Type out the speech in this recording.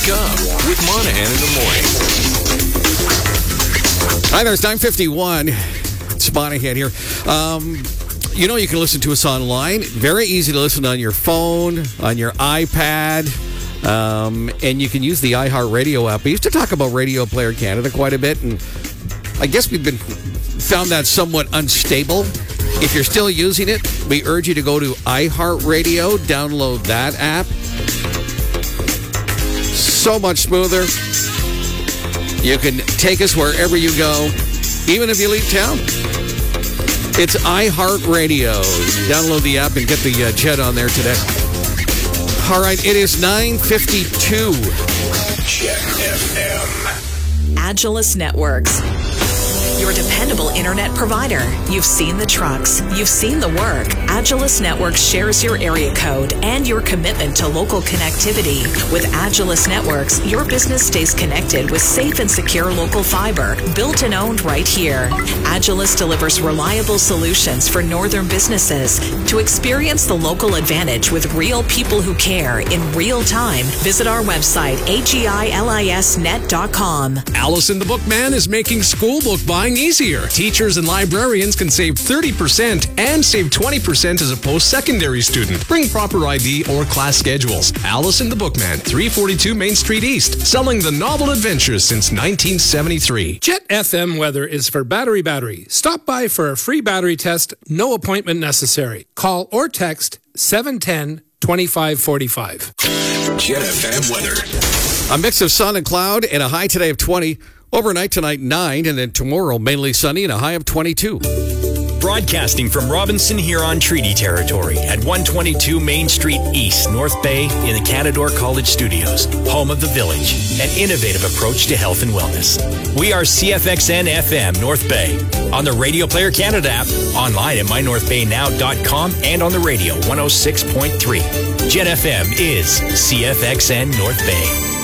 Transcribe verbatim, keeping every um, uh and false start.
Wake up with Monahan in the morning. Hi there, it's nine fifty-one. It's Monahan here. Um, you know you can listen to us online. Very easy to listen on your phone, on your iPad, um, and you can use the iHeartRadio app. We used to talk about Radio Player Canada quite a bit, and I guess we've been found that somewhat unstable. If you're still using it, we urge you to go to iHeartRadio, download that app. So much smoother. You can take us wherever you go, even if you leave town. It's iHeartRadio. Download the app and get the uh, Jet on there today. All right, it is nine fifty-two. Jet F M. Agilus Networks, your dependable internet provider. You've seen the trucks. You've seen the work. Agilus Networks shares your area code and your commitment to local connectivity. With Agilus Networks, your business stays connected with safe and secure local fiber, built and owned right here. Agilus delivers reliable solutions for northern businesses. To experience the local advantage with real people who care in real time, visit our website, A G I L I S net dot com. Allison the Bookman is making school book buying easier. Teachers and librarians can save thirty percent and save twenty percent as a post-secondary student. Bring proper I D or class schedules. Allison the Bookman, three forty-two Main Street East, selling the novel adventures since nineteen seventy-three. Jet F M weather is for Battery Battery. Stop by for a free battery test, no appointment necessary. Call or text seven one zero, two five four five. Jet F M weather. A mix of sun and cloud and a high today of twenty. Overnight tonight, nine, and then tomorrow, mainly sunny and a high of twenty-two. Broadcasting from Robinson Huron Treaty Territory at one twenty-two Main Street East, North Bay, in the Canadore College Studios, home of the Village, an innovative approach to health and wellness. We are C F X N F M North Bay, on the Radio Player Canada app, online at my north bay now dot com, and on the radio one oh six point three. Jet F M is C F X N North Bay.